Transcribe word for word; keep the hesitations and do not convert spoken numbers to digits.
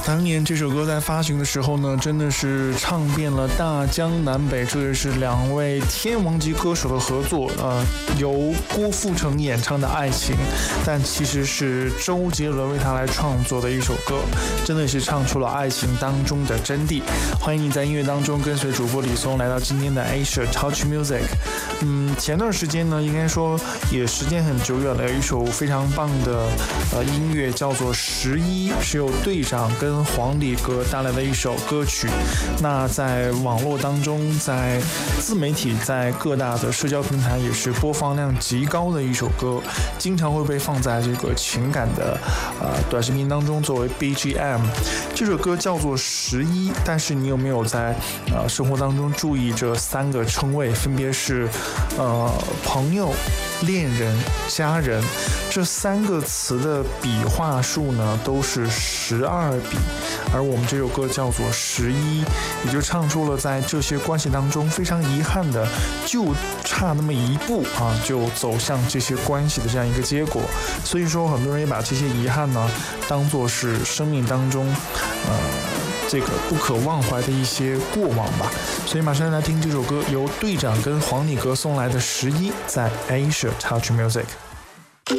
当年这首歌在发行的时候呢，真的是唱遍了大江南北。这也是两位天王级歌手的合作，呃，由郭富城演唱的《爱情》，但其实是周杰伦为他来创作的一首歌，真的是唱出了爱情当中的真谛。欢迎你在音乐当中跟随主播李松来到今天的 Asia Touch Music。嗯，前段时间呢，应该说也时间很久远了，有一首非常棒的呃音乐叫做《十一》，是由队长跟黄礼格带来的一首歌曲。那在网络当中，在自媒体，在各大的社交平台也是播放量极高的一首歌，经常会被放在这个情感的呃短视频当中作为 B G M。这首歌叫做《十一》，但是你有没有在呃生活当中注意这三个称谓，分别是呃朋友、恋人、家人，这三个词的笔画数呢都是十二笔，而我们这首歌叫做十一，也就唱出了在这些关系当中非常遗憾的，就差那么一步啊，就走向这些关系的这样一个结果。所以说，很多人也把这些遗憾呢当作是生命当中，呃。这个不可忘怀的一些过往吧，所以马上来听这首歌，由队长跟黄礼格送来的《十一》，在 Asia Touch Music。